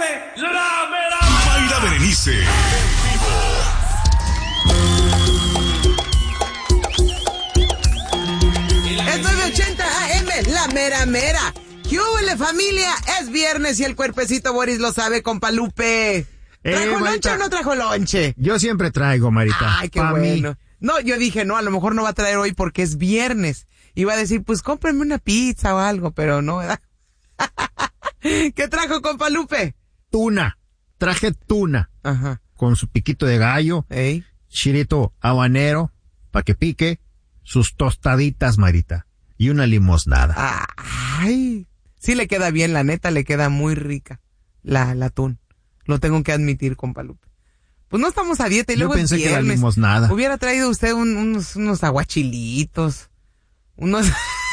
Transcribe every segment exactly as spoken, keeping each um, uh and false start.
viene la mera. Mayra Berenice. Es nueve ochenta A M, la mera mera. ¿Qué hubo, familia? Es viernes y el cuerpecito Boris lo sabe, compa Lupe. ¿Trajo Eh, lonche Marita, o no trajo lonche? Yo siempre traigo, Marita. Ay, qué Pa' bueno. mí. No, yo dije, no, a lo mejor no va a traer hoy porque es viernes. Iba a decir, pues cómprenme una pizza o algo, pero no, ¿verdad? ¿Qué trajo, compa Lupe? Tuna. Traje tuna. Ajá. Con su piquito de gallo, Ey. chilito habanero, pa' que pique, sus tostaditas, Marita, y una limosnada. Ay, sí le queda bien, la neta, le queda muy rica la, la atún. Lo tengo que admitir, compa Lupe. Pues no estamos a dieta y Yo luego pensé es que la viernes. limosnada. Hubiera traído usted un- unos, unos aguachilitos, unos,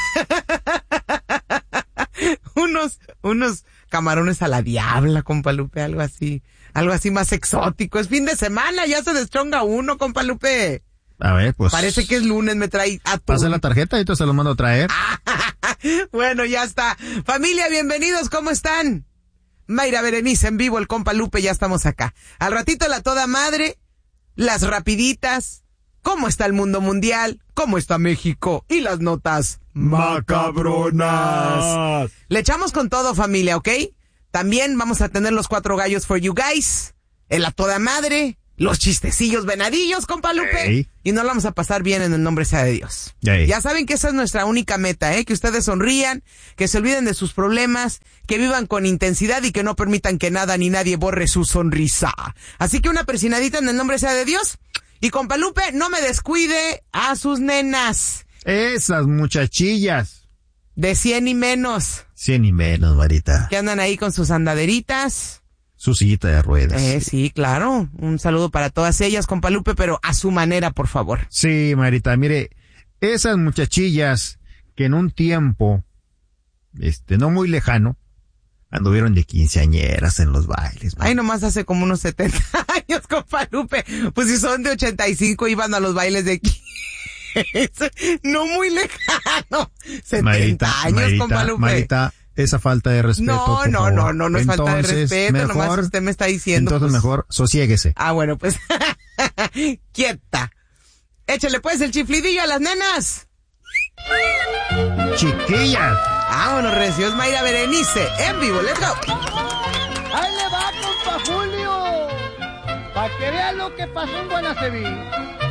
unos, unos camarones a la diabla, compa Lupe, algo así, algo así más exótico. Es fin de semana, ya se destronga uno, compa Lupe. A ver, pues. Parece que es lunes, me trae atún. Pase la tarjeta y entonces se lo mando a traer. Bueno, ya está. Familia, bienvenidos, ¿cómo están? Mayra Berenice en vivo, el compa Lupe, ya estamos acá. Al ratito la toda madre, las rapiditas, cómo está el mundo mundial, cómo está México y las notas macabronas. Le echamos con todo, familia, ¿ok? También vamos a tener los cuatro gallos for you guys, el a toda madre, los chistecillos venadillos, compa Lupe. Ey. Y nos la vamos a pasar bien en el nombre sea de Dios. Ey. Ya saben que esa es nuestra única meta, ¿eh? Que ustedes sonrían, que se olviden de sus problemas, que vivan con intensidad y que no permitan que nada ni nadie borre su sonrisa. Así que una persinadita en el nombre sea de Dios. Y compa Lupe, no me descuide a sus nenas. Esas muchachillas. De cien y menos. Cien y menos, Marita. Que andan ahí con sus andaderitas. Su sillita de ruedas. Eh, sí, claro. Un saludo para todas ellas, compa Lupe, pero a su manera, por favor. Sí, Marita, mire, esas muchachillas que en un tiempo, este, no muy lejano, anduvieron de quinceañeras en los bailes. Ay, nomás hace como unos setenta años, compa Lupe. Pues si son de ochenta y cinco, iban a los bailes de quince. No muy lejano. setenta Marita, años, Marita, compa Lupe. Marita, esa falta de respeto, No, por no, favor. no, no, no es falta de Entonces, respeto, mejor, nomás usted me está diciendo. Entonces pues, mejor, sosiéguese. Ah, bueno, pues, quieta. Échale pues el chiflidillo a las nenas. Chiquillas. Vámonos, recios, Mayra Berenice, en vivo, let's go. ¡Ahí le va, compa Julio! Para que vean lo que pasó en Guanaceví.